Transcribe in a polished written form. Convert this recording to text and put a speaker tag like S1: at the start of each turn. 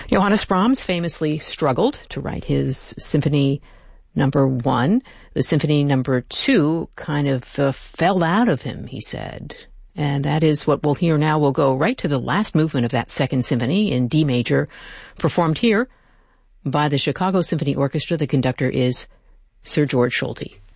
S1: Johannes Brahms famously struggled to write his Symphony Number 1. The Symphony Number 2 kind of fell out of him, he said. And that is what we'll hear now. We'll go right to the last movement of that Second Symphony in D major, performed here by the Chicago Symphony Orchestra. The conductor is Sir George Solti.